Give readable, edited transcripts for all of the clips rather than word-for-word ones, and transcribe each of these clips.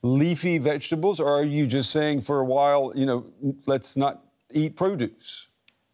leafy vegetables, or are you just saying for a while, let's not eat produce?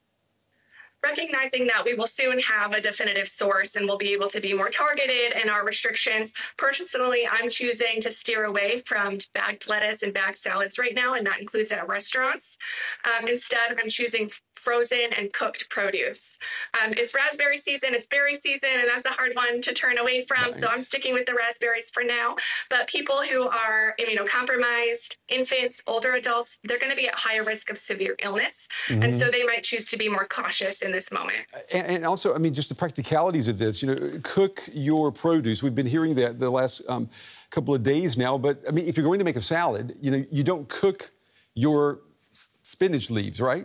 Recognizing that we will soon have a definitive source and we'll be able to be more targeted in our restrictions. Personally, I'm choosing to steer away from bagged lettuce and bagged salads right now, and that includes at restaurants. Instead, I'm choosing frozen and cooked produce. It's raspberry season, it's berry season, and that's a hard one to turn away from. Right. So I'm sticking with the raspberries for now. But people who are immunocompromised, infants, older adults, they're going to be at higher risk of severe illness. Mm-hmm. And so they might choose to be more cautious in this moment. And also, just the practicalities of this, cook your produce. We've been hearing that the last couple of days now. But, if you're going to make a salad, you don't cook your spinach leaves, right?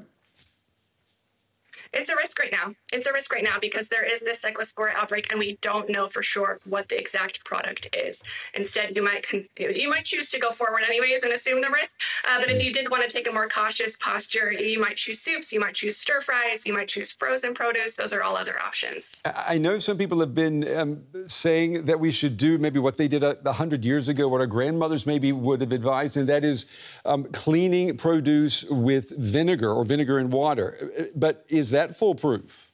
It's a risk right now. It's a risk right now because there is this cyclospora outbreak and we don't know for sure what the exact product is. Instead, you might choose to go forward anyways and assume the risk. But if you did want to take a more cautious posture, you might choose soups, you might choose stir fries, you might choose frozen produce. Those are all other options. I know some people have been saying that we should do maybe what they did 100 years ago, what our grandmothers maybe would have advised, and that is cleaning produce with vinegar or vinegar and water. But is that foolproof?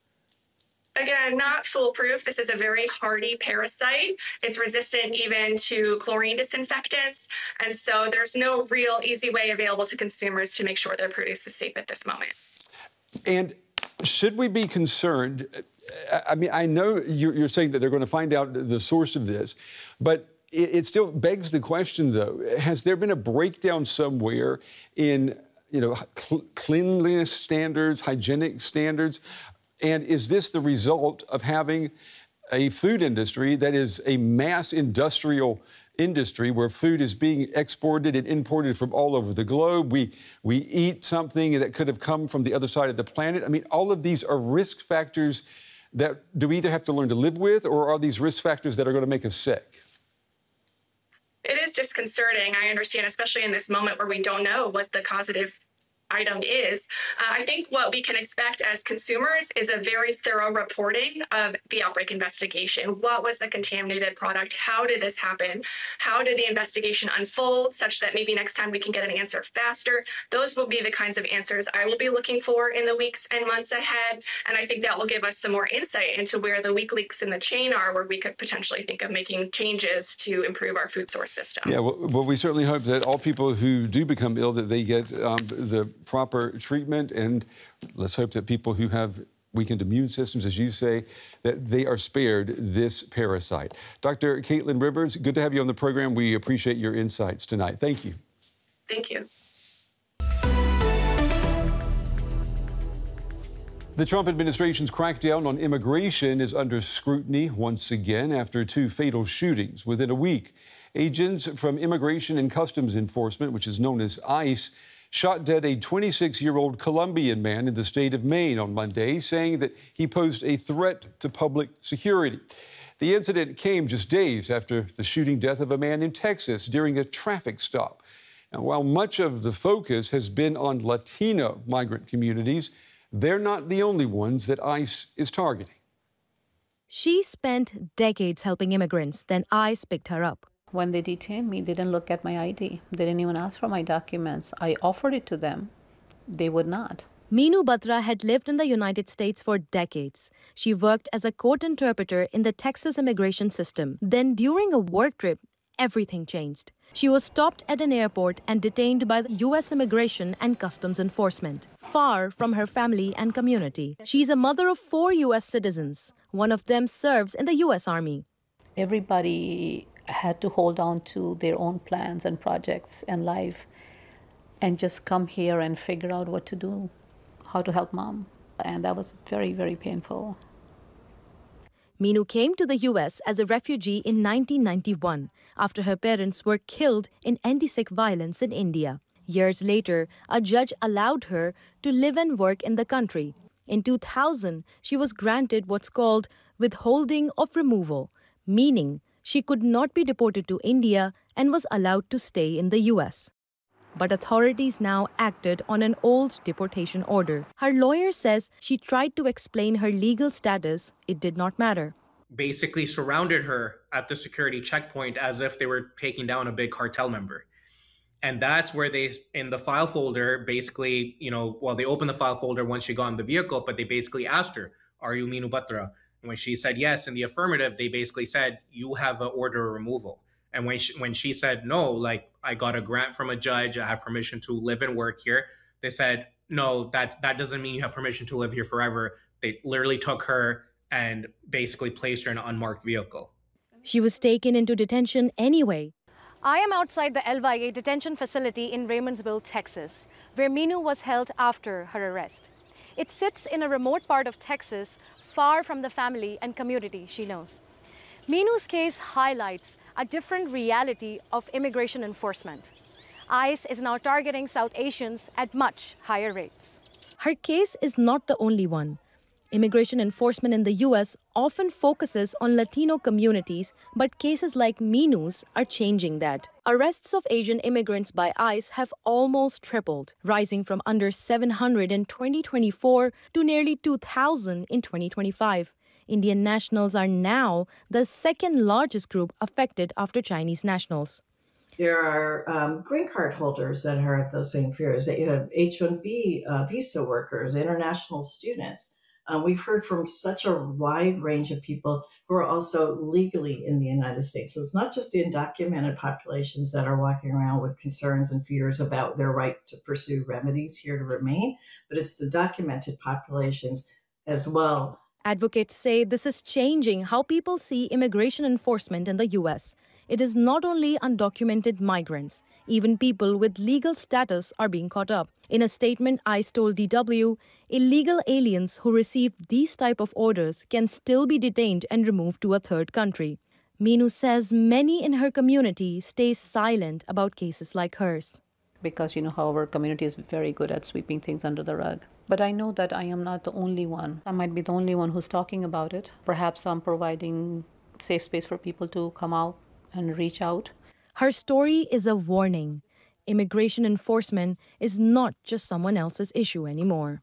Again, not foolproof. This is a very hardy parasite. It's resistant even to chlorine disinfectants. And so there's no real easy way available to consumers to make sure their produce is safe at this moment. And should we be concerned? I know you're saying that they're going to find out the source of this, but it still begs the question, though, has there been a breakdown somewhere in cleanliness standards, hygienic standards? And is this the result of having a food industry that is a mass industrial industry where food is being exported and imported from all over the globe? We eat something that could have come from the other side of the planet. All of these are risk factors that do we either have to learn to live with, or are these risk factors that are going to make us sick? It is disconcerting, I understand, especially in this moment where we don't know what the causative item is. I think what we can expect as consumers is a very thorough reporting of the outbreak investigation. What was the contaminated product? How did this happen? How did the investigation unfold such that maybe next time we can get an answer faster? Those will be the kinds of answers I will be looking for in the weeks and months ahead. And I think that will give us some more insight into where the weak links in the chain are, where we could potentially think of making changes to improve our food source system. Yeah, well, we certainly hope that all people who do become ill, that they get the proper treatment, and let's hope that people who have weakened immune systems, as you say, that they are spared this parasite. Dr. Caitlin Rivers, good to have you on the program. We appreciate your insights tonight. Thank you. Thank you. The Trump administration's crackdown on immigration is under scrutiny once again after 2 fatal shootings within a week. Agents from Immigration and Customs Enforcement, which is known as ICE, shot dead a 26-year-old Colombian man in the state of Maine on Monday, saying that he posed a threat to public security. The incident came just days after the shooting death of a man in Texas during a traffic stop. And while much of the focus has been on Latino migrant communities, they're not the only ones that ICE is targeting. She spent decades helping immigrants, then ICE picked her up. When they detained me, they didn't look at my ID. They didn't even ask for my documents. I offered it to them. They would not. Meenu Batra had lived in the United States for decades. She worked as a court interpreter in the Texas immigration system. Then during a work trip, everything changed. She was stopped at an airport and detained by the U.S. Immigration and Customs Enforcement, far from her family and community. She's a mother of 4 U.S. citizens. One of them serves in the U.S. Army. Everybody had to hold on to their own plans and projects and life and just come here and figure out what to do, how to help mom. And that was very, very painful. Meenu came to the U.S. as a refugee in 1991 after her parents were killed in anti-Sikh violence in India. Years later, a judge allowed her to live and work in the country. In 2000, she was granted what's called withholding of removal, meaning she could not be deported to India and was allowed to stay in the U.S. But authorities now acted on an old deportation order. Her lawyer says she tried to explain her legal status. It did not matter. basically surrounded her at the security checkpoint as if they were taking down a big cartel member. And that's where they, in the file folder, basically, they opened the file folder once she got in the vehicle, but they basically asked her, "Are you Minu Batra?" And when she said yes in the affirmative, they basically said, "You have an order of removal." And when she said no, like, "I got a grant from a judge, I have permission to live and work here," they said, "No, that doesn't mean you have permission to live here forever." They literally took her and basically placed her in an unmarked vehicle. She was taken into detention anyway. I am outside the LYA detention facility in Raymondsville, Texas, where Minu was held after her arrest. It sits in a remote part of Texas, far from the family and community she knows. Minu's case highlights a different reality of immigration enforcement. ICE is now targeting South Asians at much higher rates. Her case is not the only one. Immigration enforcement in the U.S. often focuses on Latino communities, but cases like Minu's are changing that. Arrests of Asian immigrants by ICE have almost tripled, rising from under 700 in 2024 to nearly 2,000 in 2025. Indian nationals are now the second largest group affected after Chinese nationals. There are green card holders that are at those same fears. You have H-1B visa workers, international students. We've heard from such a wide range of people who are also legally in the United States. So it's not just the undocumented populations that are walking around with concerns and fears about their right to pursue remedies here to remain, but it's the documented populations as well. Advocates say this is changing how people see immigration enforcement in the U.S. It is not only undocumented migrants. Even people with legal status are being caught up. In a statement, ICE told DW, illegal aliens who receive these type of orders can still be detained and removed to a third country. Minu says many in her community stay silent about cases like hers. Because how our community is very good at sweeping things under the rug. But I know that I am not the only one. I might be the only one who's talking about it. Perhaps I'm providing safe space for people to come out and reach out. Her story is a warning. Immigration enforcement is not just someone else's issue anymore.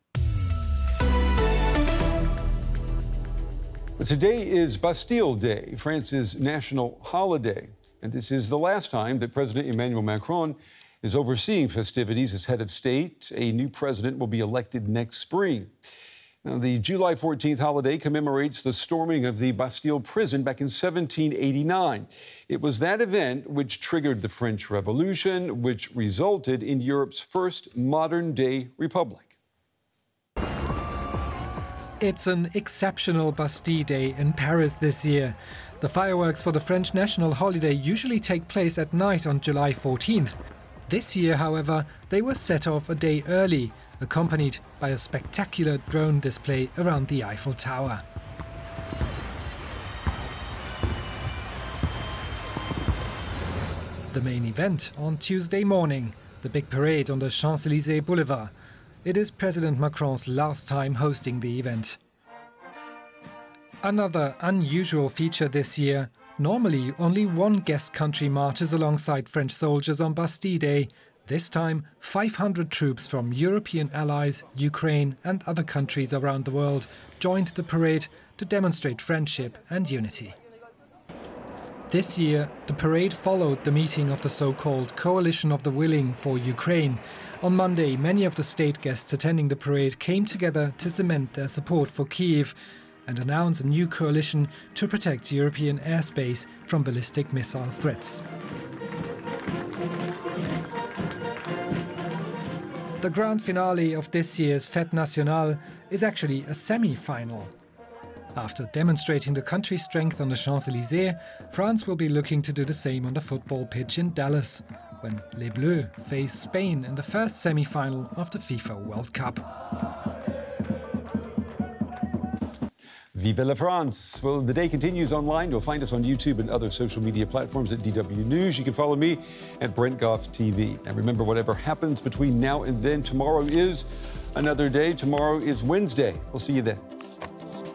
Today is Bastille Day, France's national holiday. And this is the last time that President Emmanuel Macron is overseeing festivities as head of state. A new president will be elected next spring. Now, the July 14th holiday commemorates the storming of the Bastille prison back in 1789. It was that event which triggered the French Revolution, which resulted in Europe's first modern-day republic. It's an exceptional Bastille Day in Paris this year. The fireworks for the French national holiday usually take place at night on July 14th. This year, however, they were set off a day early, accompanied by a spectacular drone display around the Eiffel Tower. The main event on Tuesday morning, the big parade on the Champs-Élysées Boulevard. It is President Macron's last time hosting the event. Another unusual feature this year. Normally, only one guest country marches alongside French soldiers on Bastille Day. This time, 500 troops from European allies, Ukraine and other countries around the world joined the parade to demonstrate friendship and unity. This year, the parade followed the meeting of the so-called Coalition of the Willing for Ukraine. On Monday, many of the state guests attending the parade came together to cement their support for Kyiv and announce a new coalition to protect European airspace from ballistic missile threats. The grand finale of this year's Fête Nationale is actually a semi-final. After demonstrating the country's strength on the Champs-Élysées, France will be looking to do the same on the football pitch in Dallas, when Les Bleus face Spain in the first semi-final of the FIFA World Cup. Vive la France! Well, the day continues online. You'll find us on YouTube and other social media platforms at DW News. You can follow me at Brent Goff TV. And remember, whatever happens between now and then, tomorrow is another day. Tomorrow is Wednesday. We'll see you then.